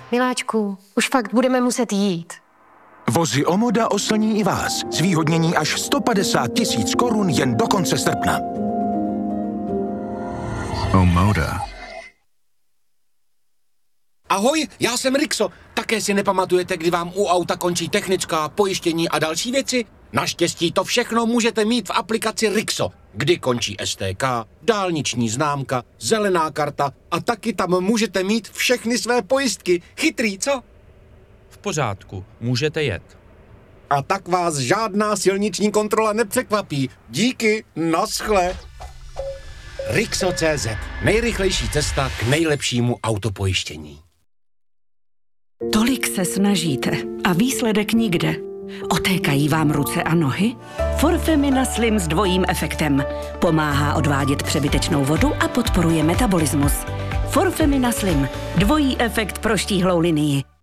Miláčku, už fakt budeme muset jít. Vozy Omoda oslní i vás. Zvýhodnění až 150 000 korun jen do konce srpna. Omoda. Ahoj, já jsem Rixo. Také si nepamatujete, kdy vám u auta končí technická, pojištění a další věci? Naštěstí to všechno můžete mít v aplikaci Rixo, kdy končí STK, dálniční známka, zelená karta a taky tam můžete mít všechny své pojistky. Chytrý, co? V pořádku, můžete jet. A tak vás žádná silniční kontrola nepřekvapí. Díky, naschle. Rixo.cz. Nejrychlejší cesta k nejlepšímu autopojištění. Tolik se snažíte a výsledek nikde. Otékají vám ruce a nohy? Forfemina Slim s dvojím efektem. Pomáhá odvádět přebytečnou vodu a podporuje metabolismus. Forfemina Slim. Dvojí efekt pro štíhlou linii.